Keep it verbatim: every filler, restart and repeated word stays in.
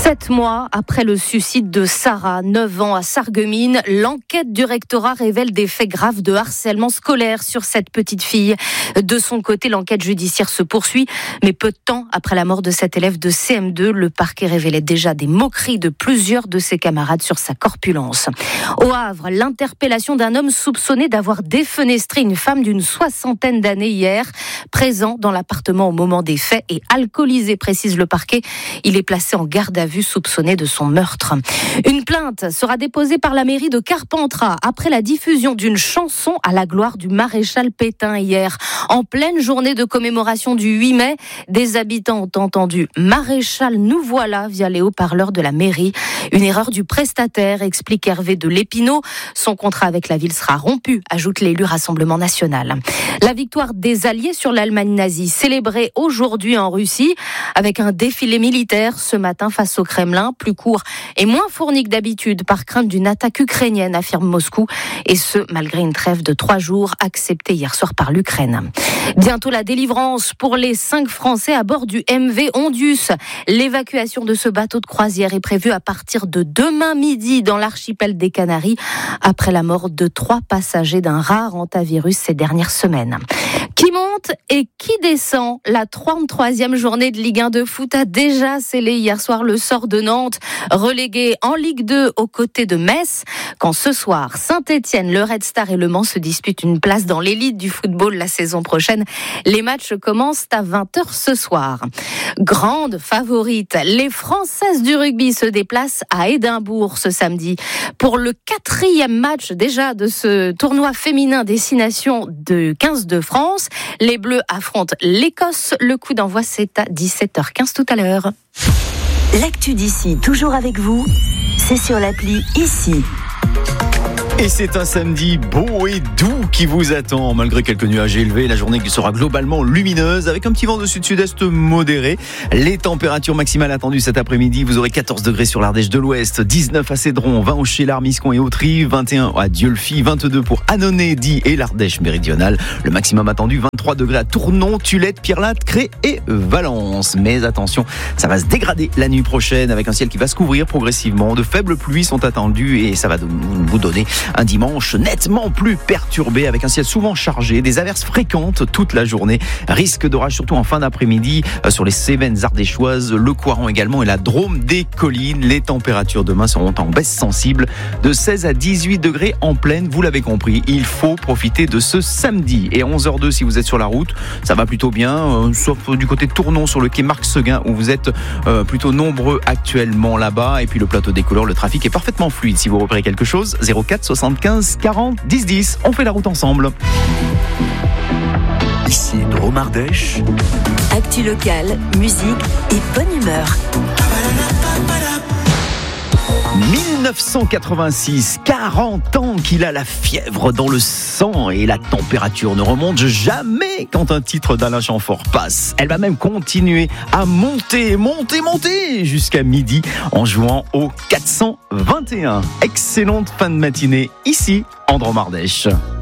Sept mois après le suicide de Sarah, neuf ans à Sarreguemines, l'enquête du rectorat révèle des faits graves de harcèlement scolaire sur cette petite fille. De son côté, l'enquête judiciaire se poursuit, mais peu de temps après la mort de cet élève de C M deux, le parquet révélait déjà des moqueries de plusieurs de ses camarades sur sa corpulence. Au Havre, l'interpellation d'un homme soupçonné d'avoir défenestré une femme d'une soixantaine d'années hier, présent dans l'appartement au moment des faits et alcoolisé, précise le parquet. Il est placé en garde à vue, soupçonné de son meurtre. Une plainte sera déposée par la mairie de Carpentras après la diffusion d'une chanson à la gloire du maréchal Pétain hier. En pleine journée de commémoration du huit mai, des habitants ont entendu « Maréchal, nous voilà » via les haut-parleurs de la mairie. Une erreur du prestataire, explique Hervé de Lépinot. Son contrat avec la ville sera rompu, ajoute l'élu Rassemblement national. La victoire des Alliés sur l'Allemagne nazie, célébrée aujourd'hui en Russie, avec un défilé militaire ce matin face au Kremlin, plus court et moins fourni que d'habitude par crainte d'une attaque ukrainienne, affirme Moscou, et ce, malgré une trêve de trois jours acceptée hier soir par l'Ukraine. Bientôt la délivrance pour les cinq Français à bord du M V Ondius. L'évacuation de ce bateau de croisière est prévue à partir de demain midi dans l'archipel des Canaries, après la mort de trois passagers d'un rare hantavirus ces dernières semaines. Qui monte et qui descend? La trente-troisième journée de Ligue un de foot a déjà scellé hier soir le sort de Nantes, relégué en Ligue deux aux côtés de Metz. Quand ce soir, Saint-Etienne, le Red Star et Le Mans se disputent une place dans l'élite du football la saison prochaine. Les matchs commencent à vingt heures ce soir. Grande favorite, les Françaises du rugby se déplacent à Édimbourg ce samedi pour le quatrième match déjà de ce tournoi féminin destination de quinze de France. Les Bleus affrontent l'Écosse. Le coup d'envoi, c'est à dix-sept heures quinze tout à l'heure. L'actu d'ici, toujours avec vous, c'est sur l'appli Ici. Et c'est un samedi beau et doux qui vous attend. Malgré quelques nuages élevés, la journée sera globalement lumineuse avec un petit vent de sud-sud-est modéré. Les températures maximales attendues cet après-midi, vous aurez quatorze degrés sur l'Ardèche de l'Ouest, dix-neuf à Cédron, vingt au Chélar, Miscon et Autry, vingt et un à Dieulefit, vingt-deux pour Annonay, Die et l'Ardèche méridionale. Le maximum attendu, vingt-trois degrés à Tournon, Tulette, Pierrelatte, Cré et Valence. Mais attention, ça va se dégrader la nuit prochaine avec un ciel qui va se couvrir progressivement. De faibles pluies sont attendues et ça va vous donner un dimanche nettement plus perturbé avec un ciel souvent chargé, des averses fréquentes toute la journée, risque d'orage surtout en fin d'après-midi sur les Cévennes ardéchoises, le Coiron également et la Drôme des collines. Les températures demain seront en baisse sensible de seize à dix-huit degrés en pleine, vous l'avez compris, il faut profiter de ce samedi. Et à onze heures deux si vous êtes sur la route, ça va plutôt bien, euh, sauf du côté de Tournon sur le quai Marc-Seguin où vous êtes euh, plutôt nombreux actuellement là-bas. Et puis le plateau des couleurs, le trafic est parfaitement fluide. Si vous repérez quelque chose, zéro quatre soixante-quinze quarante dix dix, on fait la route ensemble. Ici Drôme Ardèche. Actu locale, musique et bonne humeur. dix-neuf cent quatre-vingt-six, quarante ans qu'il a la fièvre dans le sang et la température ne remonte jamais quand un titre d'Alain Chamfort passe. Elle va même continuer à monter, monter, monter jusqu'à midi en jouant au quatre cent vingt et un. Excellente fin de matinée ici en Drôme Ardèche.